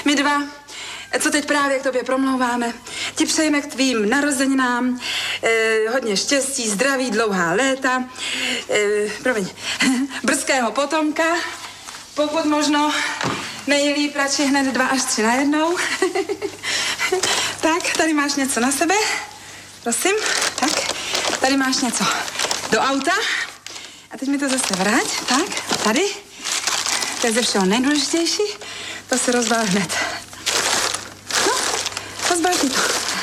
My dva, co teď právě k tobě promlouváme, ti přejeme k tvým narozeninám hodně štěstí, zdraví, dlouhá léta, brzkého potomka, pokud možno nejlíp radši hned 2 až 3 najednou. Tak, tady máš něco na sebe, prosím, tak, tady máš něco do auta a teď mi to zase vrať, tak, tady, to je ze všeho nejdůležitější, to se rozbál hned. No, rozbál ti to.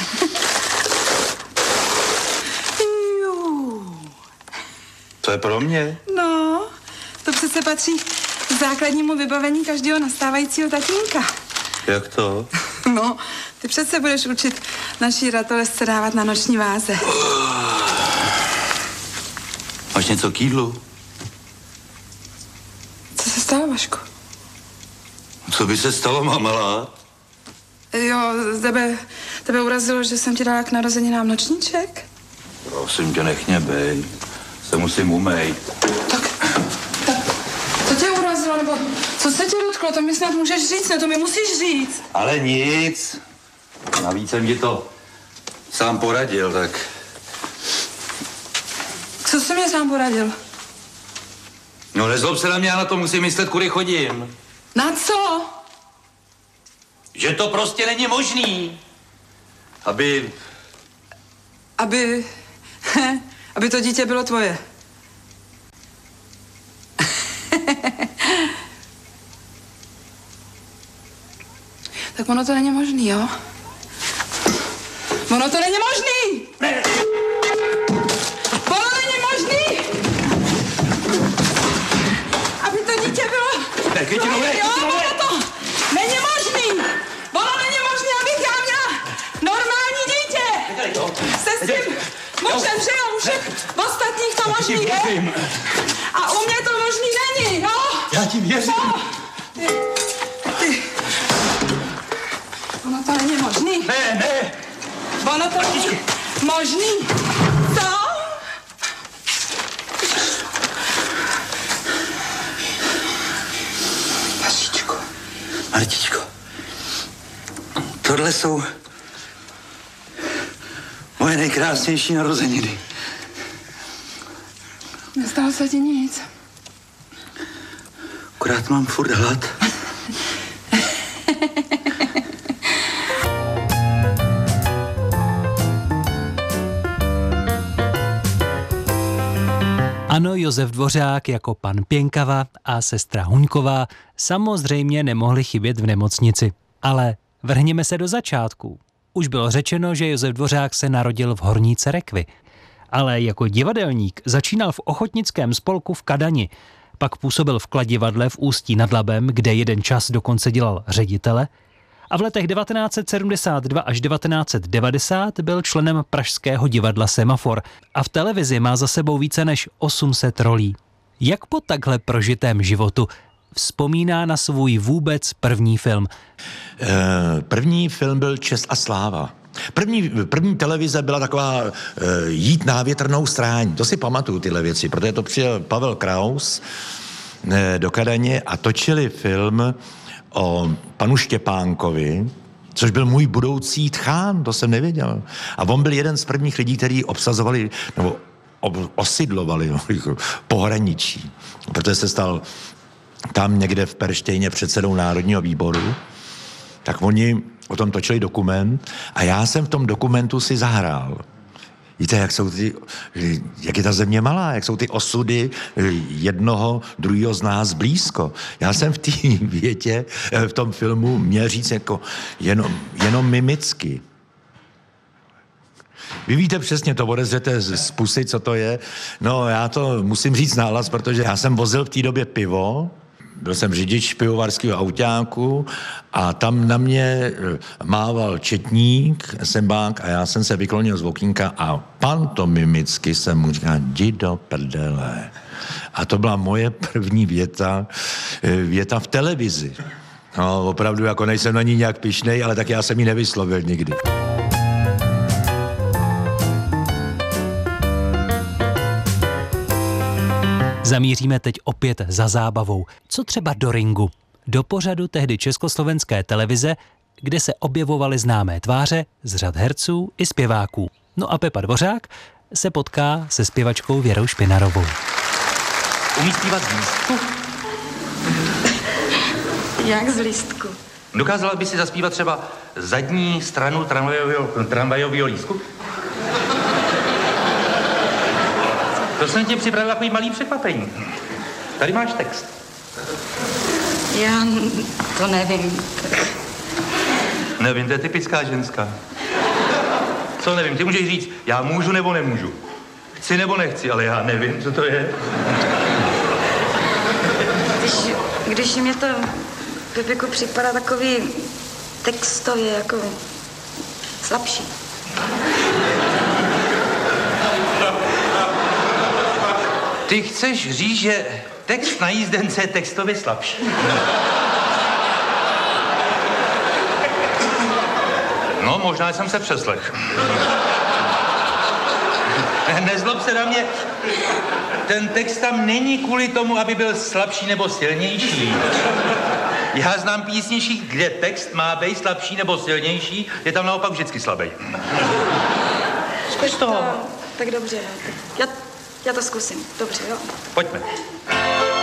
To je pro mě? No, to přece patří k základnímu vybavení každého nastávajícího tatínka. Jak to? No, ty přece budeš učit naší ratolesce dávat na noční váze. Máš něco k jídlu? Co se stalo, Vašku? Co by se stalo, mamela? Jo, tebe urazilo, že jsem ti dala k narozeninám nočníček? Prosím tě, nech mě bej. Se musím umýt. Tak, co tě urazilo, nebo co se tě dotklo? To mi snad můžeš říct, ne, to mi musíš říct. Ale nic. Navíc jsem ti to sám poradil, tak... Co jsi mě sám poradil? No nezlob se na mě, já na to musím myslet, kudy chodím. Na co? Že to prostě není možný. Aby to dítě bylo tvoje. Tak ono to není možný, jo? Ono to není možný! Ne. Ono není možný! Aby to dítě bylo... Ne, Květino, ne, jo, ono to není možný! Ono není možný, abych já měla normální dítě! Se s tím mužem, že jo? U všech ostatních to možný je. A u mě to možný není, jo? Já ti věřím. No. Ty. Ono to není možný. Ne. Ono to není možný. Co? Martičko, tohle jsou moje nejkrásnější narozeniny. Nestalo se ti nic. Akorát mám furt hlad. Ano, Josef Dvořák jako pan Pěnkava a sestra Huňková samozřejmě nemohli chybět v nemocnici. Ale vrhněme se do začátku. Už bylo řečeno, že Josef Dvořák se narodil v Horní Cerekvi. Ale jako divadelník začínal v ochotnickém spolku v Kadani. Pak působil v Kladivadle v Ústí nad Labem, kde jeden čas dokonce dělal ředitele. A v letech 1972 až 1990 byl členem pražského divadla Semafor a v televizi má za sebou více než 800 rolí. Jak po takhle prožitém životu vzpomíná na svůj vůbec první film? První film byl Čest a sláva. První televize byla taková jít návětrnou stráň. To si pamatuju tyhle věci, protože to přijel Pavel Kraus do Kadaně a točili film o panu Štěpánkovi, což byl můj budoucí tchán, to jsem nevěděl. A on byl jeden z prvních lidí, kteří obsazovali, nebo osidlovali pohraničí, protože se stal tam někde v Perštejně předsedou Národního výboru, tak oni o tom točili dokument a já jsem v tom dokumentu si zahrál. Víte, jak je ta země malá, jak jsou ty osudy jednoho, druhého z nás blízko. Já jsem v té větě, v tom filmu měl říct jako jenom mimicky. Vy víte přesně, to odezřete z pusy, co to je. No, já to musím říct nahlas, protože já jsem vozil v té době pivo, byl jsem řidič pivovarského autáku a tam na mě mával četník, sembák a já jsem se vyklonil z okýnka a pantomimicky jsem mu říkal, jdi do prdele. A to byla moje první věta v televizi. No, opravdu, jako nejsem na ní nějak pyšnej, ale tak já jsem ji nevyslovil nikdy. Zamíříme teď opět za zábavou. Co třeba do ringu? do pořadu tehdy československé televize, kde se objevovaly známé tváře z řad herců i zpěváků. No a Pepa Dvořák se potká se zpěvačkou Věrou Špinarovou. Umí zpívat z lístku? Jak z lístku? Dokázala by si zaspívat třeba zadní stranu tramvajového lístku? To jsem ti připravil takový malý překvapení. Tady máš text. Já to nevím. Nevím, to je typická ženská. Co nevím, ty můžeš říct, já můžu nebo nemůžu. Chci nebo nechci, ale já nevím, co to je. Když mě to jako připadá takový textově jako slabší. Ty chceš říct, že text na jízdence je textově slabší. No, možná jsem se přeslech. Nezlob se na mě. Ten text tam není kvůli tomu, aby byl slabší nebo silnější. Já znám písničky, kde text má být slabší nebo silnější, je tam naopak vždycky slabý. Zkus to. Tak dobře, no. Já to zkusím. Dobře, jo. Pojďme.